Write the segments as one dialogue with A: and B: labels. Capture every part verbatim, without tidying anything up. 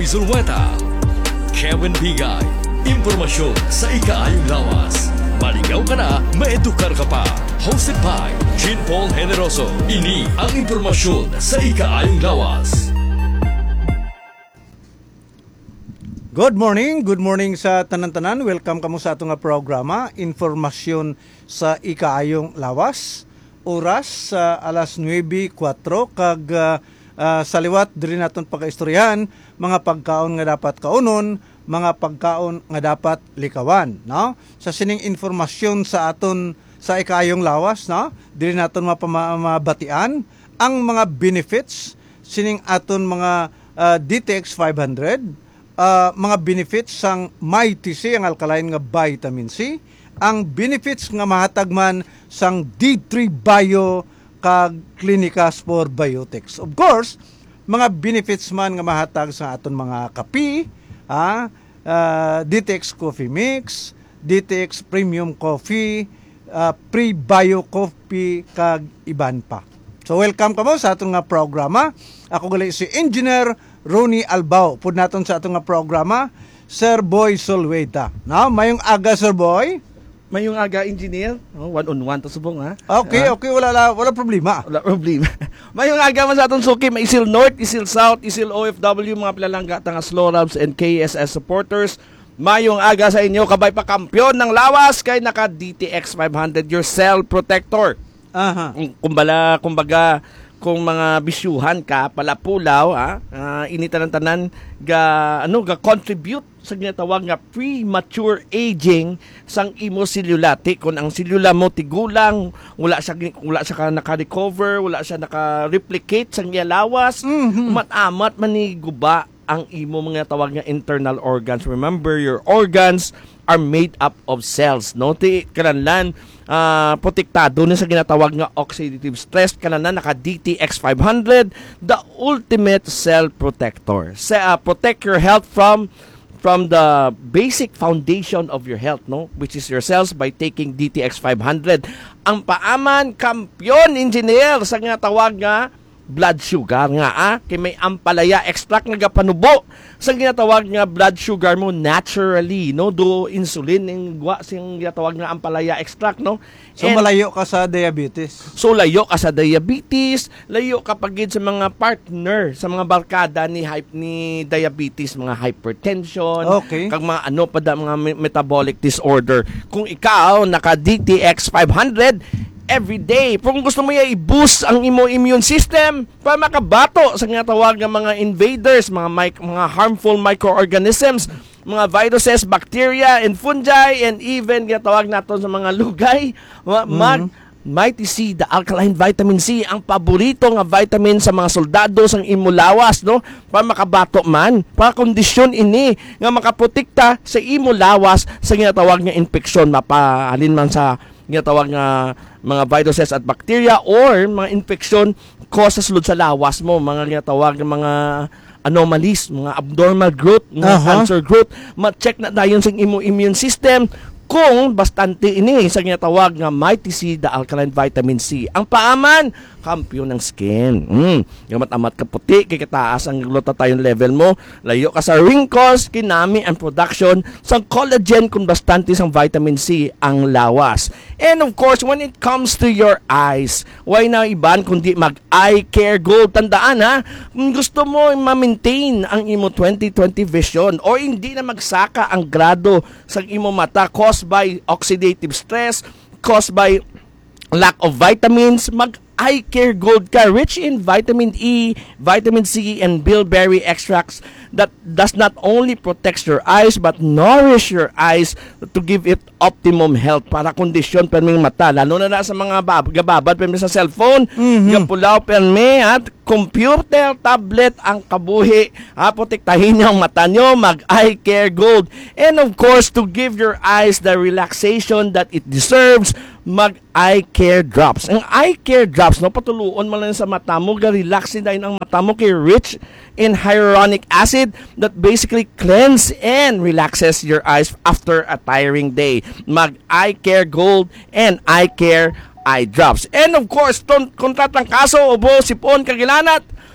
A: Boy Zulweta, Kevin Bigay, impormasyon sa ikaayong lawas. Maligaw ka na, maedukar ka pa. Hosted by Jean Paul Generoso. Ini ang impormasyon sa ikaayong lawas.
B: Good morning, good morning sa tanan-tanan. Welcome kamo sa atong nga programa, Informasyon sa Ikaayong Lawas. Oras sa uh, alas nuwebe kwatro kag uh, uh, sa liwat diri naton pagkaistoryahan mga pagkaon nga dapat kaunon, mga pagkaon nga dapat likawan, no? Sa sining informasyon sa aton sa Ikaayong Lawas, no? Diri naton mapamabatian ang mga benefits sining aton mga uh, D T X five hundred. Uh, mga benefits sang Mighty C, ang alkaline nga vitamin C, ang benefits nga mahatag man sang D three Bio kag Clinicas for Biotics. Of course, mga benefits man nga mahatag sa aton mga kapi, ah, uh, D T X Coffee Mix, D T X Premium Coffee, uh, Pre-Bio Coffee kag iban pa. So welcome kamo sa atong nga programa. Ako gali si Engineer Ronnie Albao. Pud naton sa atong nga programa, Sir Boy Zulweta. No, mayong aga Sir Boy.
C: Mayong aga engineer. Oh, one on one to subong ha.
B: Okay,
C: uh,
B: okay, wala la, wala problema.
C: Wala problema. Mayong aga man sa atong suki, may Isil North, Isil South, Isil O F W, mga pilalangga nga Slorabs and K S S supporters. Mayong aga sa inyo, kabay pa kampiyon ng lawas kay naka D T X five hundred, your cell protector.
B: Aha.
C: Kumbala, kumbaga, kung mga bisyuhan ka, palapulaw, ha, uh, initan ng tanan, ga, ano, ga contribute sa ginatawag nga premature aging sang imo selulate. Kung ang selula mo tigulang, wala siya, wala siya ka naka-recover, wala siya naka-replicate sang lawas,
B: mm-hmm.
C: umat-amat man ni guba ang imo mga tawag nga internal organs. Remember, your organs are made up of cells, no? Ti kananlan uh, protektado na sa ginatawag nga oxidative stress, kananlan naka D T X five hundred, the ultimate cell protector. Sa uh, protect your health from from the basic foundation of your health, no, which is your cells, by taking D T X five hundred. Ang paaman kampiyon engineer sa ginatawag nga blood sugar nga, ah, kay may ampalaya extract nga panubo sa ginatawag nga blood sugar mo naturally, no, do insulin ning gwa sing ginatawag nga ampalaya extract, no.
B: So and, malayo ka sa diabetes.
C: So layo ka sa diabetes, layo ka pagid sa mga partner, sa mga barkada ni hype ni diabetes, mga hypertension,
B: okay,
C: kag mga ano pa da, mga metabolic disorder. Kung ikaw naka D T X five hundred every day, kung gusto mo i-boost ang imo immune system para makabato sa nga tawag ng mga invaders, mga mic- mga harmful microorganisms, mga viruses, bacteria, and fungi, and even nga tawag naton sa mga lugay, mag mm-hmm. Mighty C, the alkaline vitamin C, ang paborito nga vitamin sa mga soldado sang imo lawas, no? Para makabato man, para kondisyon ini nga makaprotekta sa imo lawas sa ginatawag nga infeksyon, mapaalin man sa ginatawag nga mga viruses at bacteria or mga infeksyon cause sa sulod sa lawas mo, mga ginatawag nga mga anomalies, mga abnormal growth, mga uh-huh. cancer growth, ma-check na dayon sa imo immune system kung bastante ini sa ginatawag nga Mighty C, the alkaline vitamin C. Ang paaman, kampiyon ng skin. Mm. Gamat-amat ka puti, kikitaas ang glutathione level mo, layo ka sa wrinkles, kinami ang production sa collagen kung bastante sang vitamin C ang lawas. And of course, when it comes to your eyes, why na iban kundi mag-eye care gold. Tandaan ha, kung gusto mo ma-maintain ang imo twenty twenty vision o hindi na magsaka ang grado sa imo mata caused by oxidative stress, caused by lack of vitamins, mag Eye Care Gold ka, rich in vitamin E, vitamin C, and bilberry extracts that does not only protect your eyes but nourish your eyes to give it optimum health para kondisyon perming mata, lalo na na sa mga bab- gababad permi sa cellphone, mm-hmm. gapulaw permi at computer, tablet ang kabuhi, ha, protektahin niyo ang mata nyo, mag Eye Care Gold. And of course, to give your eyes the relaxation that it deserves, mag Eye Care Drops. Ang Eye Care Drops, no, patuluon mo lang sa mata mo, ga-relaxin dahil ang mata mo kay rich in hyaluronic acid that basically cleanse and relaxes your eyes after a tiring day. Mag Eye Care Gold and Eye Care Eye Drops. And of course, ton, kontratang kaso, obo, sipon, kagilanat,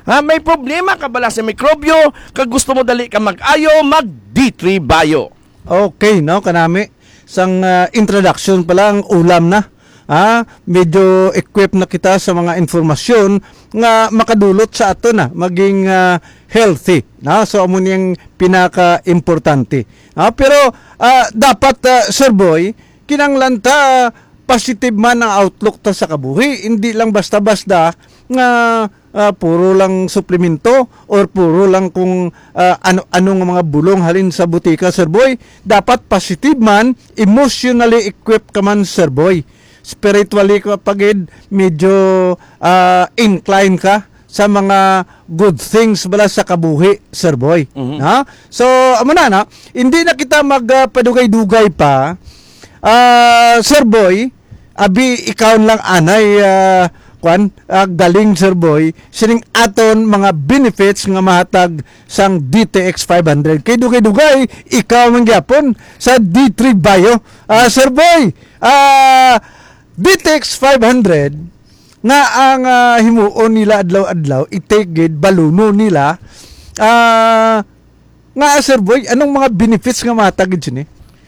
C: Ha, may problema ka bala sa mikrobyo, kag gusto mo dali ka mag-ayo, mag D three Bio.
B: Okay, no, kanami. Sang uh, introduction pa lang, ulam na. Ah, medyo equip na kita sa mga informasyon nga makadulot sa ato na maging uh, healthy. Na? So, amo niyang pinaka-importante. Ah, pero uh, dapat, uh, Sir Boy, kinanglanta positive man ang outlook ta sa kabuhi. Hindi lang basta-basta nga uh, puro lang suplemento or puro lang kung uh, ano anong mga bulong halin sa butika, Sir Boy. Dapat positive man, emotionally equipped ka man, Sir Boy. Spiritually ka pagid, medyo uh, incline ka sa mga good things bala sa kabuhi, Sir Boy.
C: Mhm.
B: Ha? So, amo na na, hindi na kita magpadugay-dugay pa. Uh, Sir Boy, abi ikaw lang anay uh, kwan uh, galing, Sir Boy, sining aton mga benefits nga mahatag sang D T X five hundred. Kay dugay-dugay ikaw man gyapon sa D three Bio. Uh, Sir Boy, ah uh, D T X five hundred nga ang uh, himuon nila adlaw-adlaw, itegid baluno nila. Ah uh, nga, Sir Boy, anong mga benefits nga matagid sini?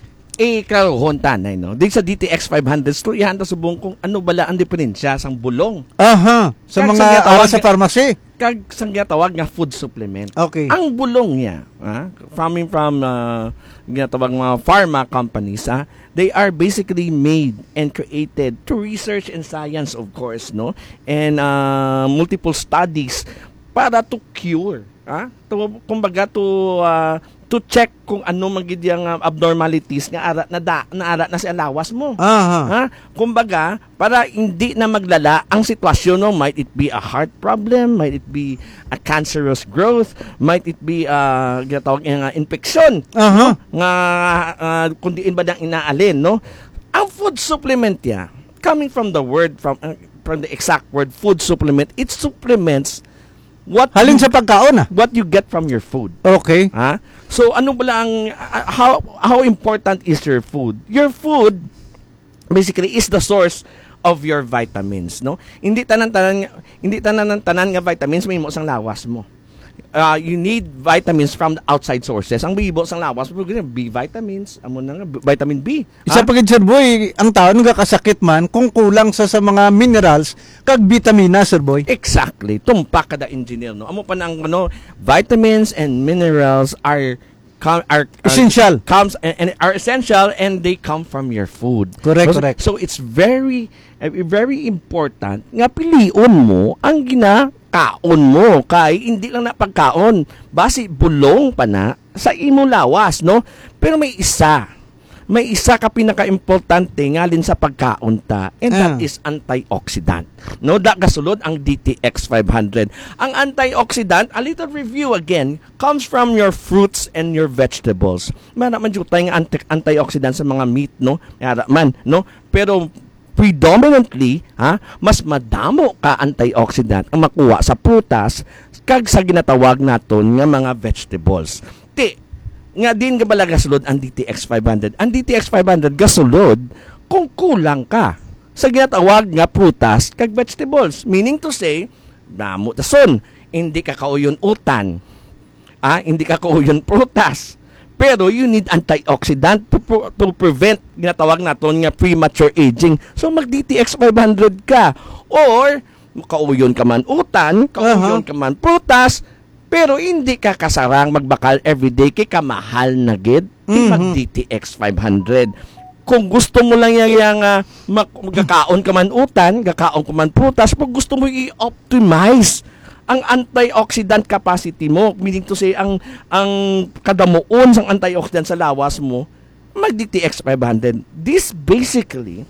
C: Eh, karoon tanay, no? Di sa D T X five hundred, storyahan ta subong kung ano bala ang diferensya sang bulong.
B: Aha, sa
C: Kag
B: mga
C: sa
B: awa
C: tawag-
B: sa pharmacy.
C: Kag sang tawag nga food supplement.
B: Okay.
C: Ang bulong niya, ah, coming from uh, ginatawag mga pharma companies, ah, they are basically made and created to research and science, of course, no? And uh, multiple studies para to cure, ah, to kumbaga to uh, to check kung ano magid yang uh, abnormalities nga ara na da, na ara na si alawas mo.
B: Aha.
C: Ha? Kumbaga, para hindi na maglala ang sitwasyon, no? Might it be a heart problem, might it be a cancerous growth, might it be uh, ginatawag nga infection,
B: Aha.
C: nga uh, kundi ba nang inaalin, no? Ang food supplement ya, coming from the word from uh, from the exact word food supplement, it supplements what
B: Halin
C: you,
B: sa pagkaon, ah.
C: what you get from your food.
B: Okay.
C: Ha? So ano ba ang uh, how how important is your food? Your food basically is the source of your vitamins, no? Hindi tanan-tanan hindi tanan-tanan nga vitamins may mo sang lawas mo. Uh, you need vitamins from the outside sources. Ang bibo sang lawas mo B vitamins, amo na nga vitamin B.
B: Isa
C: Ha?
B: pa gid, Sir Boy, ang taon nga kasakit man kung kulang sa sa mga minerals kag vitamina, Sir Boy.
C: Exactly. Tumpak kada engineer, no. Amo pa nang ano, vitamins and minerals are com- are, are
B: Essential.
C: comes and, and are essential and they come from your food.
B: Correct,
C: so,
B: correct.
C: So it's very uh, very important nga pilion mo ang ginakaon mo kay hindi lang na pagkaon basi bulong pa na sa imo lawas, no. Pero may isa may isa ka pinaka-importante ngalin sa pagkaon ta, and that
B: Ah.
C: is antioxidant. No, da kasulod ang D T X five hundred. Ang antioxidant, a little review again, comes from your fruits and your vegetables. Mana man jud tay nga anti- antioxidant sa mga meat, no? Yara man, no? Pero predominantly, ha, mas madamo ka antioxidant ang makuha sa prutas kag sa ginatawag naton nga mga vegetables. Ti nga din nga bala gasulod ang D T X five hundred. Ang D T X five hundred gasulod kung kulang ka sa ginatawag nga prutas kag vegetables. Meaning to say, damo tason, hindi ka kauyon utan. Ah, hindi ka kauyon prutas. Pero you need antioxidant to, to prevent ginatawag naton nga premature aging. So mag D T X five hundred ka, or kauyon ka man utan, kauyon
B: Uh-huh.
C: ka man prutas, pero hindi ka kasarang magbakal everyday kay kamahal na gid.
B: Mhm.
C: Mag D T X five hundred. Kung gusto mo lang yang, yang uh, mag- magkakaon ka man utan, gakaon ka man prutas, pag gusto mo i-optimize ang antioxidant capacity mo, meaning to say ang ang kadamuon sang antioxidant sa lawas mo, mag D T X five hundred. This basically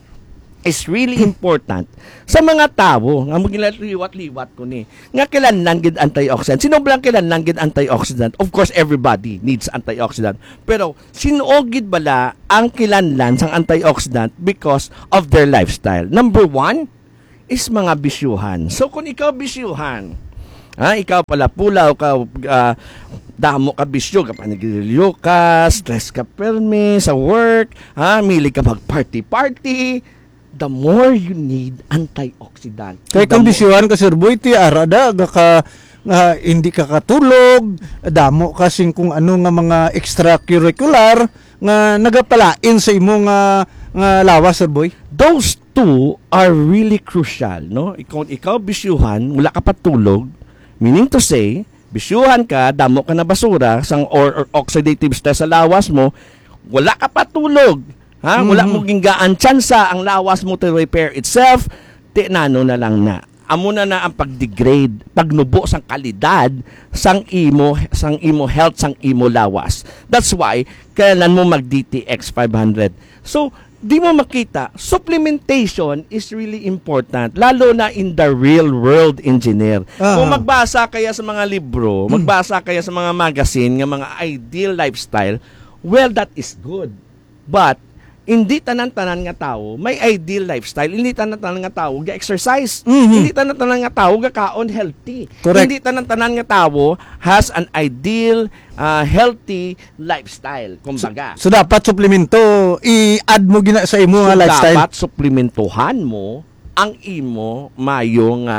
C: is really important sa mga tao nga magiliwat-liwat ko ni nga kinahanglan gid antioxidant. Sino ba lang kinahanglan gid antioxidant? Of course everybody needs antioxidant, pero sino gid bala ang kinahanglan sang antioxidant because of their lifestyle? Number one is mga bisyuhan. So kung ikaw bisyuhan, ha, ikaw pala pulaw ka, uh, damo ka bisyo, ka panigilyo ka, stress ka permi sa work, ha, mili ka mag-party-party, the more you need antioxidant.
B: Kay
C: The
B: kang
C: more-
B: bisyuhan ka, Sir Boy, ti arada ga ka nga hindi ka katulog, damo kasing kung ano nga mga extracurricular nga nagapalain sa imo nga nga lawas, Sir Boy.
C: Those two are really crucial, no? Ikaw, ikaw bisyuhan, wala ka patulog, meaning to say, bisyuhan ka, damo ka na basura, sang or, or oxidative stress sa lawas mo, wala ka patulog, ha? Wala
B: Mhm.
C: mo ginggaan tsansa ang lawas mo to repair itself, tinano na lang na. Amo na na ang pag-degrade, pagnubo sang kalidad sang imo sang imo health sang imo lawas. That's why kailan mo mag D T X five hundred. So, di mo makita, supplementation is really important, lalo na in the real world engineer.
B: Ah.
C: Kung magbasa kaya sa mga libro, magbasa kaya sa mga magazine ng mga ideal lifestyle, well, that is good. But hindi tanan-tanan nga tao may ideal lifestyle, hindi tanan-tanan nga tao ga exercise,
B: Mhm.
C: hindi tanan-tanan nga tao ga kaon healthy.
B: Correct.
C: Hindi tanan-tanan nga tao has an ideal uh, healthy lifestyle, kumbaga.
B: So dapat suplemento i-add mo gina sa imo nga
C: So,
B: lifestyle.
C: dapat suplementuhan mo ang imo mayong